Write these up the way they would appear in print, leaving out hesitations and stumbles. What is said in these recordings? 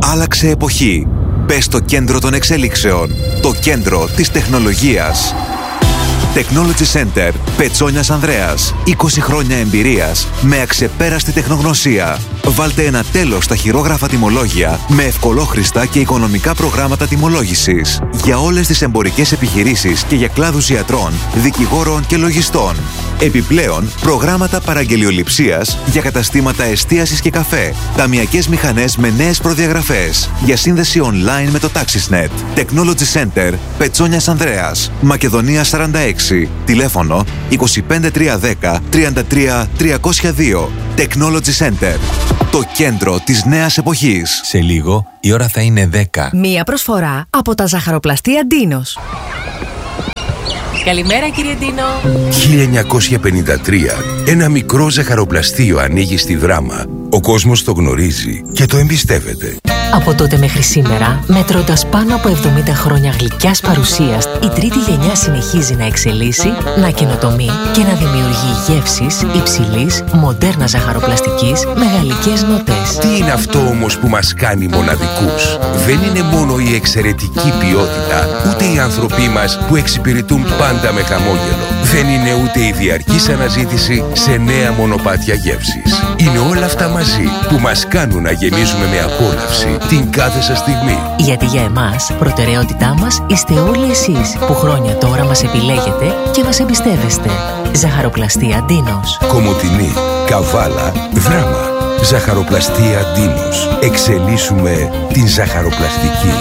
Άλλαξε εποχή. Μπες στο κέντρο των εξελίξεων. Το κέντρο της τεχνολογίας. Technology Center Πετσόνιας Ανδρέας. 20 χρόνια εμπειρίας με αξεπέραστη τεχνογνωσία. Βάλτε ένα τέλος στα χειρόγραφα τιμολόγια με ευκολόχρηστα και οικονομικά προγράμματα τιμολόγησης για όλες τις εμπορικές επιχειρήσεις και για κλάδους ιατρών, δικηγόρων και λογιστών. Επιπλέον, προγράμματα παραγγελιοληψίας για καταστήματα εστίασης και καφέ, ταμειακές μηχανές με νέες προδιαγραφές, για σύνδεση online με το TaxisNet. Technology Center Πετσόνιας Ανδρέας, Μακεδονία 46, τηλέφωνο 25310 33 302. Technology Center, το κέντρο της νέας εποχής. Σε λίγο η ώρα θα είναι 10. Μία προσφορά από τα ζαχαροπλαστεία Ντίνος. Καλημέρα κύριε Ντίνο. 1953, ένα μικρό ζαχαροπλαστείο ανοίγει στη Δράμα. Ο κόσμος το γνωρίζει και το εμπιστεύεται. Από τότε μέχρι σήμερα, μετρώντας πάνω από 70 χρόνια γλυκιάς παρουσίας, η τρίτη γενιά συνεχίζει να εξελίσσει, να καινοτομεί και να δημιουργεί γεύσεις υψηλής, μοντέρνα ζαχαροπλαστικής με γαλλικές νοτές. Τι είναι αυτό όμως που μας κάνει μοναδικούς? Δεν είναι μόνο η εξαιρετική ποιότητα, ούτε οι άνθρωποι μας που εξυπηρετούν πάντα με χαμόγελο. Δεν είναι ούτε η διαρκής αναζήτηση σε νέα μονοπάτια γεύσης. Είναι όλα αυτά μαζί που μας κάνουν να γεμίζουμε με απόλαυση την κάθε σας στιγμή. Γιατί για εμάς, προτεραιότητά μας είστε όλοι εσείς που χρόνια τώρα μας επιλέγετε και μας εμπιστεύεστε. Ζαχαροπλαστεία Ντίνος. Κομοτηνή, Καβάλα, Δράμα. Ζαχαροπλαστεία Ντίνος. Εξελίσσουμε την ζαχαροπλαστική.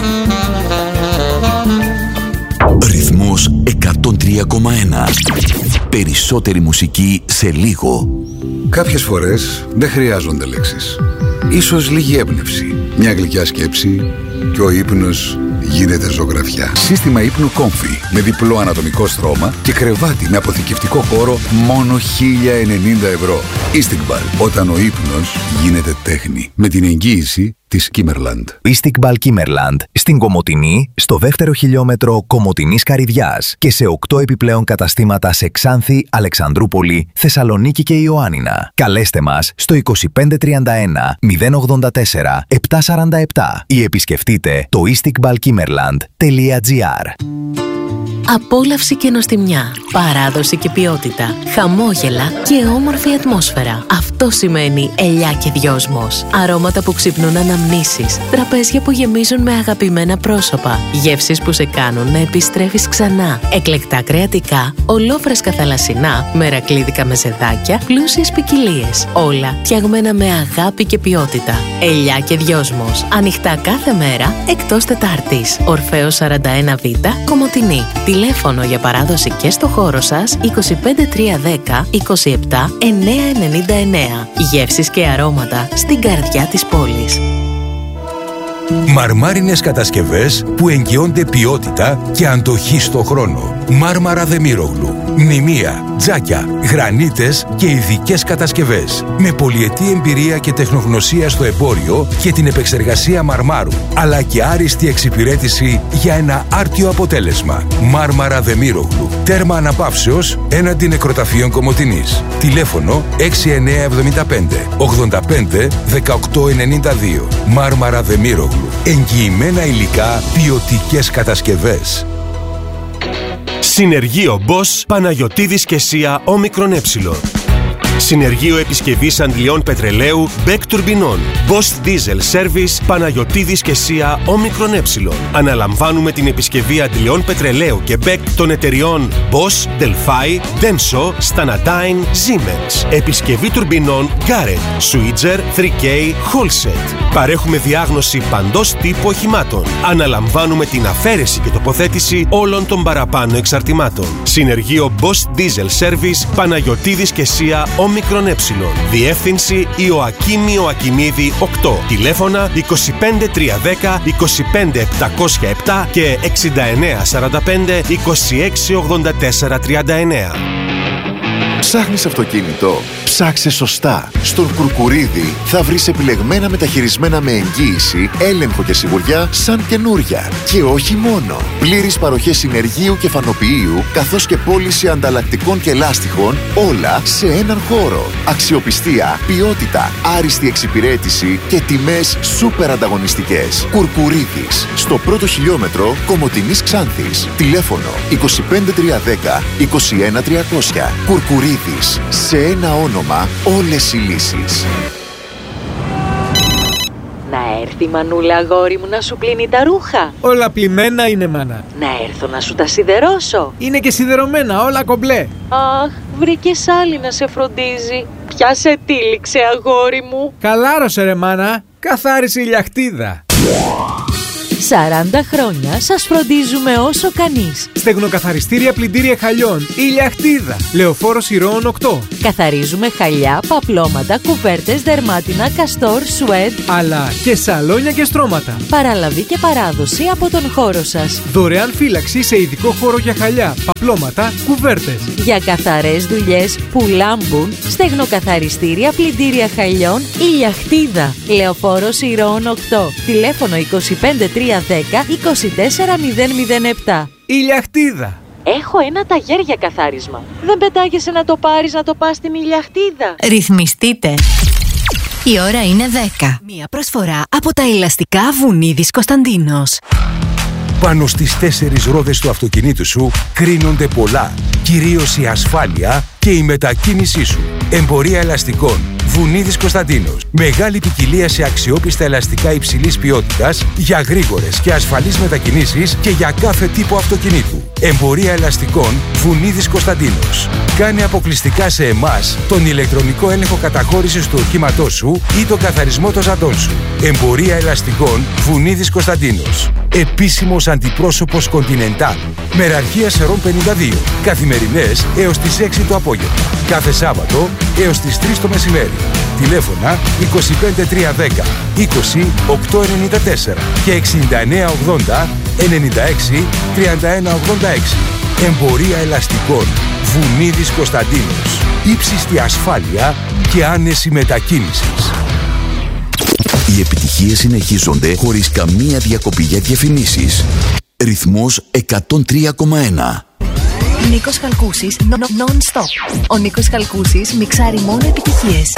Ρυθμός 103,1. Περισσότερη μουσική σε λίγο. Κάποιες φορές δεν χρειάζονται λέξεις. Ίσως λίγη έμπνευση, μια γλυκιά σκέψη και ο ύπνος γίνεται ζωγραφιά. Σύστημα ύπνου Comfy με διπλό ανατομικό στρώμα και κρεβάτι με αποθηκευτικό χώρο μόνο 1.090 ευρώ. Istiqbal, όταν ο ύπνος γίνεται τέχνη. Με την εγγύηση της Kimmerland. Istiqbal Kimmerland στην Κομοτηνή, στο δεύτερο χιλιόμετρο Κομοτηνής Καρυδιάς και σε 8 επιπλέον καταστήματα σε Ξάνθη, Αλεξανδρούπολη, Θεσσαλονίκη και Ιωάννινα. Καλέστε μας στο 2531 084 747 ή επισκεφτείτε το istiqbalkimmerland.gr. Απόλαυση και νοστιμιά, παράδοση και ποιότητα, χαμόγελα και όμορφη ατμόσφαιρα. Αυτό σημαίνει Ελιά και Δυόσμος. Αρώματα που ξυπνούν αναμνήσεις, τραπέζια που γεμίζουν με αγαπημένα πρόσωπα, γεύσεις που σε κάνουν να επιστρέφεις ξανά, εκλεκτά κρεατικά, ολόφρεσκα θαλασσινά, μερακλίδικα με ζεδάκια, πλούσιες ποικιλίες. Όλα φτιαγμένα με αγάπη και ποιότητα. Ελιά και Δυόσμος. Ανοιχτά κάθε μέρα εκτός Τετάρτης. Ορφέος 41Β, Κομοτηνή. Τηλέφωνο για παράδοση και στο χώρο σας 25310 27 999. Γεύσεις και αρώματα στην καρδιά της πόλης. Μαρμάρινες κατασκευές που εγγυώνται ποιότητα και αντοχή στο χρόνο. Μάρμαρα Δεμίρογλου. Μνημεία, τζάκια, γρανίτες και ειδικές κατασκευές. Με πολυετή εμπειρία και τεχνογνωσία στο εμπόριο και την επεξεργασία μαρμάρου. Αλλά και άριστη εξυπηρέτηση για ένα άρτιο αποτέλεσμα. Μάρμαρα Δεμίρογλου. Τέρμα αναπαύσεως έναντι νεκροταφείων Κομοτηνής. Τηλέφωνο 6975 85 1892. Μάρμαρα Δεμίρογλου. Εγγυημένα υλικά, ποιοτικές κατασκευές. Συνεργείο Bosch Παναγιωτίδης και Σία Όμικρον Ε. Συνεργείο επισκευής αντλιών πετρελαίου Μπεκ Τουρμπινών. Bosch Diesel Service Παναγιωτίδης και Σία Όμικρον Ε. Αναλαμβάνουμε την επισκευή αντλιών πετρελαίου και Μπεκ των εταιριών Bosch, Delphi, Denso, Stanadyne, Siemens. Επισκευή τουρμπινών Garrett, Switzer, 3K, Holset. Παρέχουμε διάγνωση παντός τύπου οχημάτων. Αναλαμβάνουμε την αφαίρεση και τοποθέτηση όλων των παραπάνω εξαρτημάτων. Συνεργείο Bosch Diesel Service Παναγιωτίδης και Σία Όμικρον Ε. Διεύθυνση Ιωακίμη Ιωακιμίδη 8. Τηλέφωνα 25310 25707 και 6945 268439. Ψάχνεις αυτοκίνητο? Ψάξε σωστά. Στον Κουρκουρίδη θα βρεις επιλεγμένα μεταχειρισμένα με εγγύηση, έλεγχο και σιγουριά σαν καινούρια. Και όχι μόνο. Πλήρης παροχές συνεργείου και φανοποιείου, καθώς και πώληση ανταλλακτικών και λάστιχων, όλα σε έναν χώρο. Αξιοπιστία, ποιότητα, άριστη εξυπηρέτηση και τιμές σούπερ ανταγωνιστικές. Κουρκουρίδης. Στο πρώτο χιλιόμετρο Κομοτηνής Ξάνθης. Τηλέφωνο 25310 21300. Κουρκουρίδης. Σε ένα όνομα όλες οι λύσεις. Να έρθει η Μανούλα, αγόρι μου, να σου πλύνει τα ρούχα. Όλα πλημμένα είναι, μάνα. Να έρθω να σου τα σιδερώσω. Είναι και σιδερωμένα, όλα κομπλέ. Αχ, βρήκες άλλη να σε φροντίζει. Ποια σε τύλιξε, αγόρι μου. Καλάρωσε ρε μάνα, καθάρισε η λιαχτίδα. 40 χρόνια σας φροντίζουμε όσο κανείς. Στεγνοκαθαριστήρια πλυντήρια χαλιών, η λιαχτίδα. Λεωφόρος Ηρώων 8. Καθαρίζουμε χαλιά, παπλώματα, κουβέρτες, δερμάτινα, καστόρ, σουέντ, αλλά και σαλόνια και στρώματα. Παραλαβή και παράδοση από τον χώρο σας. Δωρεάν φύλαξη σε ειδικό χώρο για χαλιά, παπλώματα, κουβέρτες. Για καθαρές δουλειές που λάμπουν, στεγνοκαθαριστήρια πλυντήρια χαλιών, η λιαχτίδα. Λεωφόρος Ηρώων 8. Τηλέφωνο 25310 24007. Η λιαχτίδα. Έχω ένα ταγέρ για καθάρισμα. Δεν πετάγεσαι να το πάρεις, να το πας στην ηλιαχτίδα. Ρυθμιστείτε. Η ώρα είναι 10. Μία προσφορά από τα ελαστικά Βουνίδης Κωνσταντίνος. Πάνω στις 4 ρόδες του αυτοκινήτου σου κρίνονται πολλά, κυρίως η ασφάλεια και η μετακίνησή σου. Εμπορία ελαστικών Βουνίδης Κωνσταντίνος. Μεγάλη ποικιλία σε αξιόπιστα ελαστικά υψηλής ποιότητας για γρήγορες και ασφαλείς μετακινήσεις και για κάθε τύπο αυτοκινήτου. Εμπορία ελαστικών Βουνίδης Κωνσταντίνος. Κάνε αποκλειστικά σε εμάς τον ηλεκτρονικό έλεγχο καταχώρησης του οχήματός σου ή τον καθαρισμό των ζαντών σου. Εμπορία ελαστικών Βουνίδης Κωνσταντίνος. Επίσημος αντιπρόσωπος Continental. Μεραρχία Σερών 52. Καθημερινές έως τις 6 το απόγευμα. Κάθε Σάββατο έως τις 3 το μεσημέρι. Τηλέφωνα 25310 20 894 και 6980 96 3186. Εμπορία ελαστικών Βουνίδης Κωνσταντίνος. Ύψιστη ασφάλεια και άνεση μετακίνησης. Οι επιτυχίες συνεχίζονται χωρίς καμία διακοπή για διαφημίσεις. Ρυθμός 103,1. Νίκος Χαλκούσης, non-stop. Ο Νίκος Χαλκούσης μιξάρει μόνο επιτυχίες.